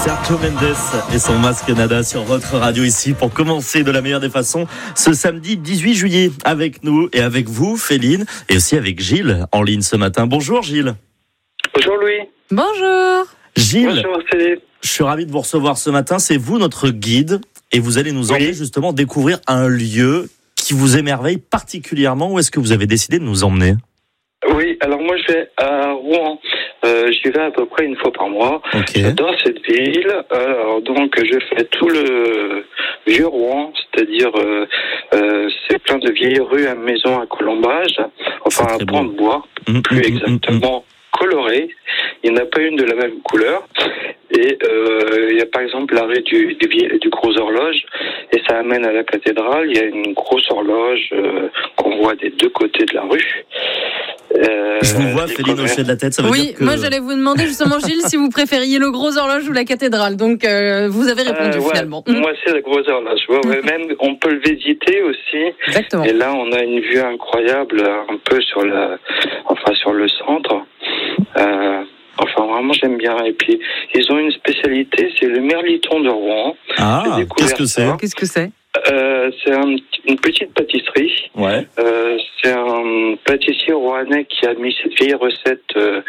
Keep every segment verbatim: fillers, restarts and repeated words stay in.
Sergio Mendes et son masque Nada sur votre radio ici pour commencer de la meilleure des façons ce samedi dix-huit juillet avec nous et avec vous Féline et aussi avec Gilles en ligne ce matin. Bonjour Gilles. Bonjour Louis. Bonjour. Gilles, Bonjour Philippe. Je suis ravi de vous recevoir ce matin. C'est vous notre guide et vous allez nous emmener oui. justement découvrir un lieu qui vous émerveille particulièrement. Où est-ce que vous avez décidé de nous emmener ? Oui, alors moi je vais à Rouen. Euh, j'y vais à peu près une fois par mois. Okay. J'adore cette ville. Alors donc je fais tout le vieux Rouen, c'est-à-dire euh, euh, c'est plein de vieilles rues à maisons à colombage, enfin à pans de bois, mmh, plus mmh, exactement mmh. colorées. Il n'y en a pas une de la même couleur. Et euh, il y a par exemple l'arrêt du, du, du Gros Horloge, et ça amène à la cathédrale. Il y a une grosse horloge euh, qu'on voit des deux côtés de la rue. Euh, Je vous vois, Féline, hocher de la tête. Ça veut oui, dire que... moi j'allais vous demander justement, Gilles, si vous préfériez le Gros Horloge ou la cathédrale. Donc euh, vous avez répondu euh, ouais, finalement. Moi c'est le Gros Horloge. Ouais, ouais, même on peut le visiter aussi. Exactement. Et là on a une vue incroyable, un peu sur la, enfin sur le centre. Euh, Enfin, vraiment, j'aime bien. Et puis, ils ont une spécialité, c'est le merliton de Rouen. Ah, qu'est-ce que c'est ? Qu'est-ce que c'est ? Euh, c'est un, une petite pâtisserie. Ouais. Euh, c'est un pâtissier rouennais qui a mis cette vieille recette. Euh,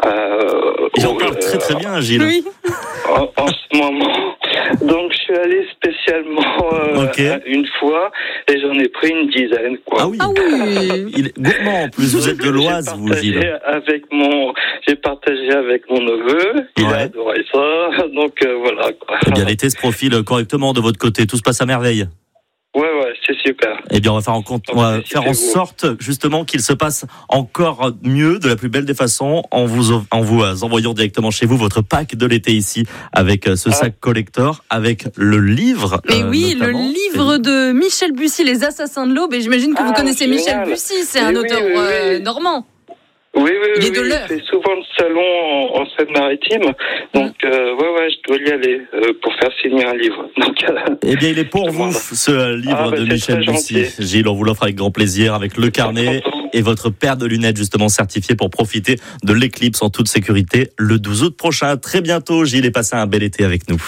euh, Il en parle très très bien, Gilles. Oui. En, en ce moment. Donc, je suis allé spécialement euh, okay. une fois et j'en ai pris une dizaine. Quoi. Ah oui. Ah oui. Il est gourmand en plus. Vous êtes de l'Oise, vous, Gilles. Avec mon, j'ai partagé avec mon neveu. Il ouais. a adoré ça. Donc euh, voilà. Quoi. Eh bien, l'été se profile correctement de votre côté. Tout se passe à merveille. Ouais, ouais, c'est super. Eh bien, on va faire en, compte, on va faire en sorte, justement, qu'il se passe encore mieux, de la plus belle des façons, en vous, en vous envoyant directement chez vous votre pack de l'été ici, avec ce sac ah. collector, avec le livre. Mais euh, oui, le livre de Michel Bussy, Les Assassins de l'Aube. Et j'imagine que ah, vous connaissez génial. Michel Bussy, c'est Mais un oui, auteur oui, oui. Euh, normand. Oui, oui, il oui. est de l'heure. C'est souvent le salon en, en Seine-Maritime. Donc, mmh. euh, ouais, ouais, je dois y aller euh, pour faire signer un livre. Donc, euh, eh bien, il est pour vous, ce livre ah, bah, de Michel Bussy. Gilles, on vous l'offre avec grand plaisir, avec le carnet et votre paire de lunettes, justement, certifiées pour profiter de l'éclipse en toute sécurité le douze août prochain. À très bientôt, Gilles, et passez un bel été avec nous.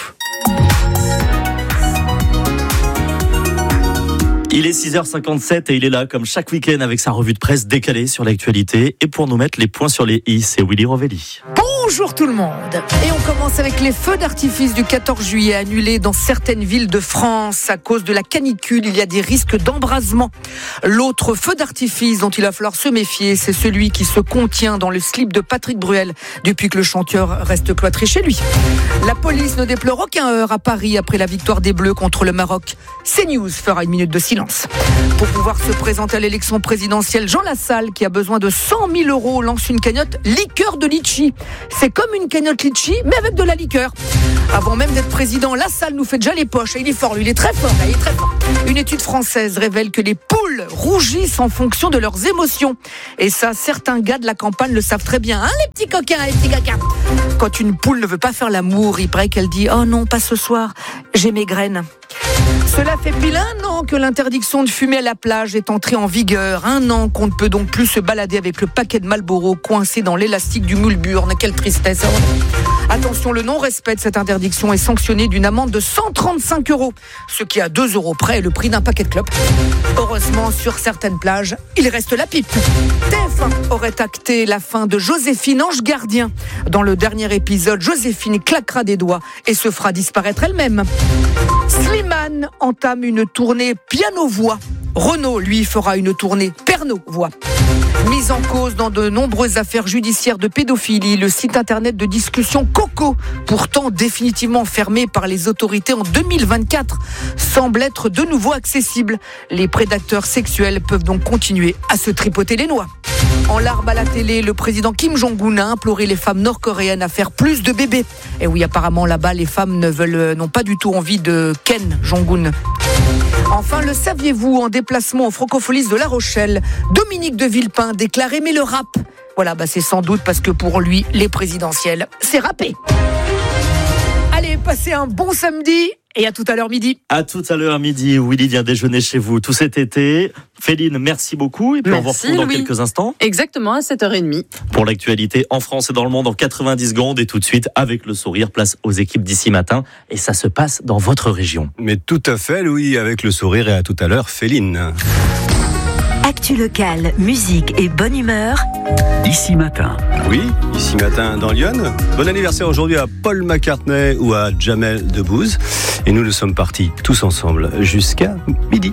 Il est six heures cinquante-sept et il est là comme chaque week-end avec sa revue de presse décalée sur l'actualité. Et pour nous mettre les points sur les i, c'est Willy Rovelli. Bonjour tout le monde. Et on commence avec les feux d'artifice du quatorze juillet annulés dans certaines villes de France à cause de la canicule. Il y a des risques d'embrasement. L'autre feu d'artifice dont il va falloir se méfier, c'est celui qui se contient dans le slip de Patrick Bruel depuis que le chanteur reste cloîtré chez lui. La police ne déplore aucun heurt à Paris après la victoire des Bleus contre le Maroc. CNews fera une minute de silence. Pour pouvoir se présenter à l'élection présidentielle, Jean Lassalle, qui a besoin de cent mille euros, lance une cagnotte liqueur de litchi. C'est comme une cagnotte litchi, mais avec de la liqueur. Avant même d'être président, Lassalle nous fait déjà les poches. Et il est fort, lui, il est très fort, là, il est très fort. Une étude française révèle que les poules rougissent en fonction de leurs émotions. Et ça, certains gars de la campagne le savent très bien. Hein, les petits coquins, les petits coquins. Quand une poule ne veut pas faire l'amour, il paraît qu'elle dit « Oh non, pas ce soir, j'ai mes graines ». Cela fait pile un an que l'interdiction de fumer à la plage est entrée en vigueur. Un an qu'on ne peut donc plus se balader avec le paquet de Marlboro coincé dans l'élastique du moule-burne. Quelle tristesse. Attention, le non-respect de cette interdiction est sanctionné d'une amende de cent trente-cinq euros, ce qui à deux euros près est le prix d'un paquet de clopes. Heureusement, sur certaines plages, il reste la pipe. T F un aurait acté la fin de Joséphine Ange Gardien. Dans le dernier épisode, Joséphine claquera des doigts et se fera disparaître elle-même. Slimane entame une tournée piano-voix. Renaud, lui, fera une tournée perno-voix. Mise en cause dans de nombreuses affaires judiciaires de pédophilie, le site internet de discussion Coco, pourtant définitivement fermé par les autorités en deux mille vingt-quatre, semble être de nouveau accessible. Les prédateurs sexuels peuvent donc continuer à se tripoter les noix. En larmes à la télé, le président Kim Jong-un a imploré les femmes nord-coréennes à faire plus de bébés. Et oui, apparemment là-bas, les femmes ne veulent, n'ont pas du tout envie de Ken Jong-un. Enfin, le saviez-vous, en déplacement au Francofolis de La Rochelle, Dominique de Villepin déclare aimer le rap. Voilà, bah c'est sans doute parce que pour lui, les présidentielles, c'est rappé. Allez, passez un bon samedi Et à tout à l'heure midi. À tout à l'heure midi, Willy vient déjeuner chez vous tout cet été. Féline, merci beaucoup. Et puis merci, on vous retrouve dans Louis. quelques instants. Exactement, à sept heures trente. Pour l'actualité en France et dans le monde en quatre-vingt-dix secondes. Et tout de suite, avec le sourire, place aux équipes d'ici matin. Et ça se passe dans votre région. Mais tout à fait, Louis, avec le sourire. Et à tout à l'heure, Féline. Actu locale, musique et bonne humeur. Ici matin. Oui, ici matin dans Lyon. Bon anniversaire aujourd'hui à Paul McCartney ou à Jamel Debbouze. Et nous, nous sommes partis tous ensemble jusqu'à midi.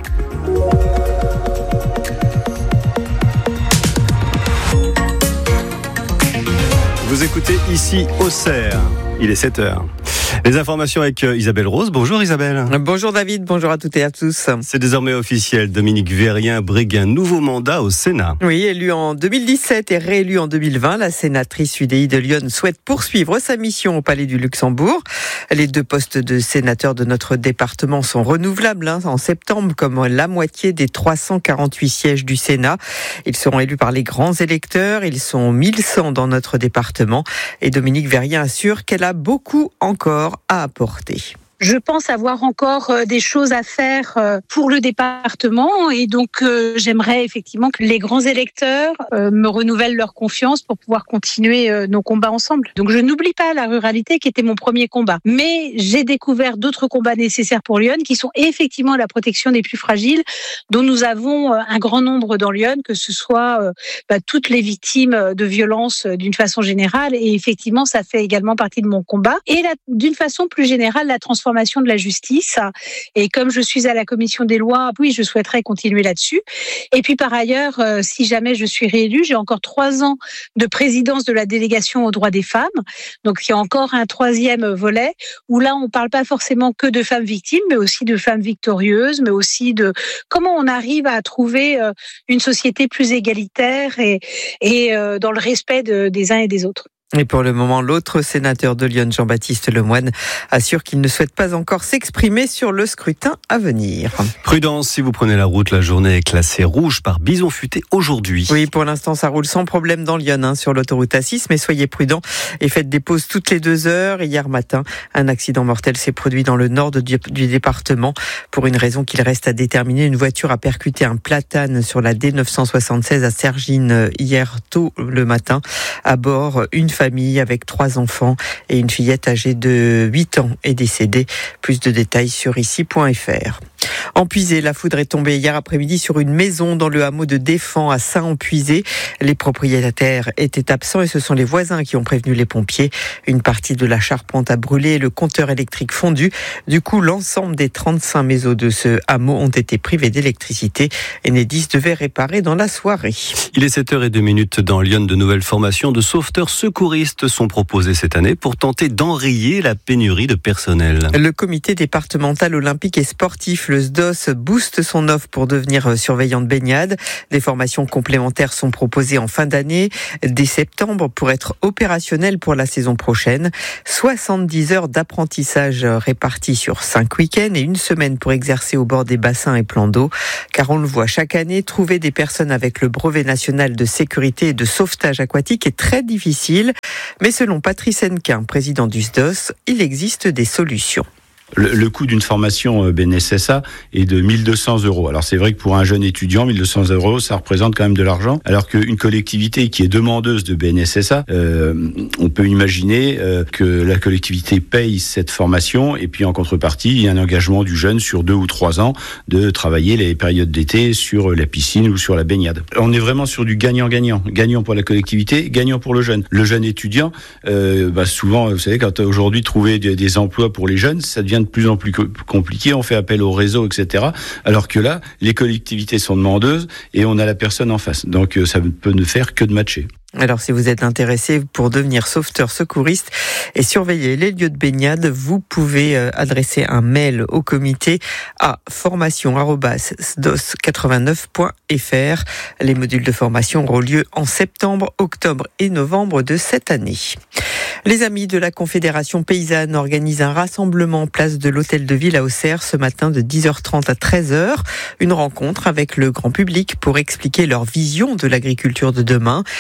Vous écoutez ici Auxerre. Il est sept heures. Les informations avec Isabelle Rose. Bonjour Isabelle. Bonjour David, bonjour à toutes et à tous. C'est désormais officiel, Dominique Vérien brigue un nouveau mandat au Sénat. Oui, élue en deux mille dix-sept et réélue en deux mille vingt, la sénatrice U D I de Lyon souhaite poursuivre sa mission au Palais du Luxembourg. Les deux postes de sénateur de notre département sont renouvelables hein, en septembre, comme la moitié des trois cent quarante-huit sièges du Sénat. Ils seront élus par les grands électeurs. Ils sont mille cent dans notre département. Et Dominique Vérien assure qu'elle a beaucoup encore à apporter. Je pense avoir encore des choses à faire pour le département et donc euh, j'aimerais effectivement que les grands électeurs euh, me renouvellent leur confiance pour pouvoir continuer euh, nos combats ensemble. Donc je n'oublie pas la ruralité qui était mon premier combat, mais j'ai découvert d'autres combats nécessaires pour Lyon qui sont effectivement la protection des plus fragiles dont nous avons un grand nombre dans Lyon, que ce soit euh, bah, toutes les victimes de violences d'une façon générale et effectivement ça fait également partie de mon combat et la, d'une façon plus générale la transformation de la justice. Et comme je suis à la commission des lois, oui, je souhaiterais continuer là-dessus. Et puis par ailleurs, euh, si jamais je suis réélue, j'ai encore trois ans de présidence de la délégation aux droits des femmes. Donc il y a encore un troisième volet où là, on ne parle pas forcément que de femmes victimes, mais aussi de femmes victorieuses, mais aussi de comment on arrive à trouver euh, une société plus égalitaire et, et euh, dans le respect de, des uns et des autres. Et pour le moment, l'autre sénateur de Lyon, Jean-Baptiste Lemoine, assure qu'il ne souhaite pas encore s'exprimer sur le scrutin à venir. Prudence, si vous prenez la route, la journée est classée rouge par bison futé aujourd'hui. Oui, pour l'instant, ça roule sans problème dans Lyon, hein, sur l'autoroute A six, mais soyez prudents et faites des pauses toutes les deux heures. Hier matin, un accident mortel s'est produit dans le nord du, du département. Pour une raison qu'il reste à déterminer, une voiture a percuté un platane sur la D neuf cent soixante-seize à Cergine hier tôt le matin. À bord, une famille avec trois enfants et une fillette âgée de huit ans est décédée. Plus de détails sur ici point f r. En Puisée, la foudre est tombée hier après-midi sur une maison dans le hameau de Défend à Saint-en-Puisée. Les propriétaires étaient absents et ce sont les voisins qui ont prévenu les pompiers. Une partie de la charpente a brûlé et le compteur électrique fondu. Du coup, l'ensemble des trente-cinq maisons de ce hameau ont été privés d'électricité. Enedis devait réparer dans la soirée. Il est sept heures deux dans Lyon. De nouvelles formations de sauveteurs secouristes sont proposées cette année pour tenter d'enrayer la pénurie de personnel. Le comité départemental olympique et sportif, le S D O S, booste son offre pour devenir surveillant de baignade. Des formations complémentaires sont proposées en fin d'année, dès septembre, pour être opérationnelles pour la saison prochaine. soixante-dix heures d'apprentissage réparties sur cinq week-ends et une semaine pour exercer au bord des bassins et plans d'eau. Car on le voit chaque année, trouver des personnes avec le brevet national de sécurité et de sauvetage aquatique est très difficile. Mais selon Patrice Hennequin, président du S D O S, il existe des solutions. Le, le coût d'une formation B N S S A est de mille deux cents euros. Alors c'est vrai que pour un jeune étudiant, mille deux cents euros, ça représente quand même de l'argent. Alors qu'une collectivité qui est demandeuse de B N S S A, euh, on peut imaginer euh, que la collectivité paye cette formation et puis en contrepartie, il y a un engagement du jeune sur deux ou trois ans de travailler les périodes d'été sur la piscine ou sur la baignade. On est vraiment sur du gagnant-gagnant. Gagnant pour la collectivité, gagnant pour le jeune. Le jeune étudiant, euh, bah souvent, vous savez, quand aujourd'hui trouver des, des emplois pour les jeunes, ça devient de plus en plus compliqué, on fait appel au réseau, et cetera. Alors que là, les collectivités sont demandeuses et on a la personne en face. Donc ça ne peut ne faire que de matcher. Alors si vous êtes intéressé pour devenir sauveteur secouriste et surveiller les lieux de baignade, vous pouvez adresser un mail au comité à formation arobase s d o s quatre-vingt-neuf point f r. Les modules de formation auront lieu en septembre, octobre et novembre de cette année. Les amis de la Confédération paysanne organisent un rassemblement place de l'Hôtel de Ville à Auxerre ce matin de dix heures trente à treize heures. Une rencontre avec le grand public pour expliquer leur vision de l'agriculture de demain. Ils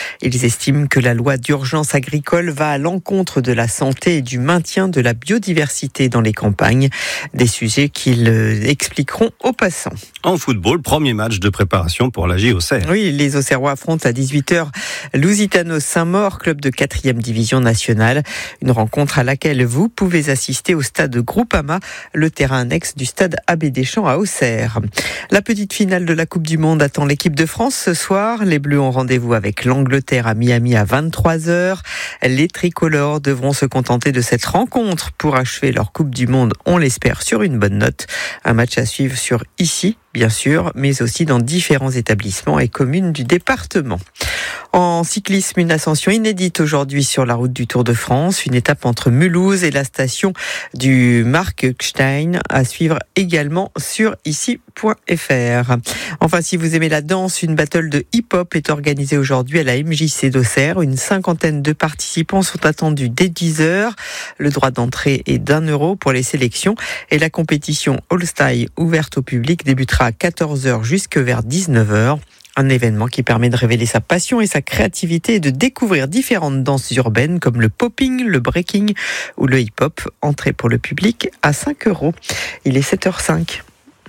Ils estiment que la loi d'urgence agricole va à l'encontre de la santé et du maintien de la biodiversité dans les campagnes. Des sujets qu'ils expliqueront aux passants. En football, premier match de préparation pour la J Auxerre. Oui, les Auxerrois affrontent à dix-huit heures Lusitano Saint-Maur, club de quatrième division nationale. Une rencontre à laquelle vous pouvez assister au stade Groupama, le terrain annexe du stade Abbé Deschamps à Auxerre. La petite finale de la Coupe du Monde attend l'équipe de France ce soir. Les Bleus ont rendez-vous avec l'Angleterre à Miami à vingt-trois heures. Les tricolores devront se contenter de cette rencontre pour achever leur Coupe du Monde, on l'espère, sur une bonne note. Un match à suivre sur Ici, bien sûr, mais aussi dans différents établissements et communes du département. En cyclisme, une ascension inédite aujourd'hui sur la route du Tour de France. Une étape entre Mulhouse et la station du Markstein à suivre également sur ici point f r. Enfin, si vous aimez la danse, une battle de hip-hop est organisée aujourd'hui à la M J C d'Auxerre. Une cinquantaine de participants sont attendus dès dix heures. Le droit d'entrée est d'un euro pour les sélections et la compétition All-Style ouverte au public débutera à quatorze heures jusque vers dix-neuf heures. Un événement qui permet de révéler sa passion et sa créativité et de découvrir différentes danses urbaines comme le popping, le breaking ou le hip-hop. Entrée pour le public à cinq euros. Il est sept heures cinq.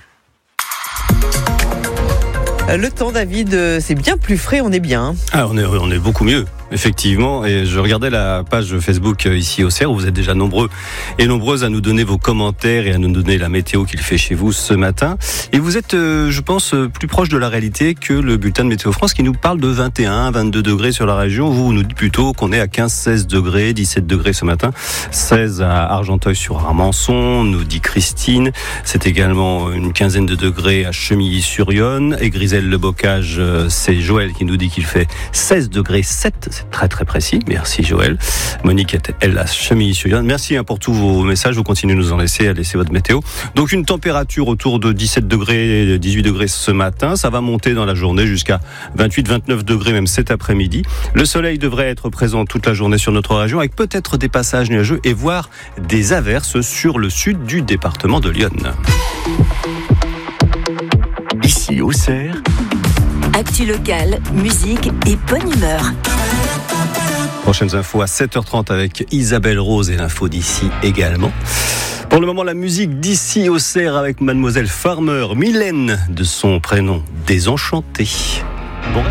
Le temps, David, c'est bien plus frais, on est bien. Ah, on est, on est beaucoup mieux. Effectivement, et je regardais la page Facebook ici au Auxerre où vous êtes déjà nombreux et nombreuses à nous donner vos commentaires et à nous donner la météo qu'il fait chez vous ce matin. Et vous êtes, je pense, plus proche de la réalité que le bulletin de Météo France qui nous parle de vingt et un, vingt-deux degrés sur la région. Vous, vous nous dites plutôt qu'on est à quinze, seize degrés, dix-sept degrés ce matin, seize à Argenteuil-sur-Armançon, nous dit Christine. C'est également une quinzaine de degrés à Chemilly-sur-Yonne. Et Grisel-le-Bocage, c'est Joël qui nous dit qu'il fait seize degrés sept. C'est très très précis. Merci Joël. Monique est elle à Chemilly-sur-Yonne. Merci hein, pour tous vos messages. Vous continuez de nous en laisser, à laisser votre météo. Donc une température autour de dix-sept degrés, dix-huit degrés ce matin. Ça va monter dans la journée jusqu'à vingt-huit, vingt-neuf degrés même cet après-midi. Le soleil devrait être présent toute la journée sur notre région avec peut-être des passages nuageux et voire des averses sur le sud du département de l'Yonne. Ici Auxerre. Actu locale, musique et bonne humeur. Prochaines infos à sept heures trente avec Isabelle Rose et l'info d'ici également. Pour le moment, la musique d'ici Auxerre avec Mademoiselle Farmer, Mylène de son prénom Désenchantée. Bon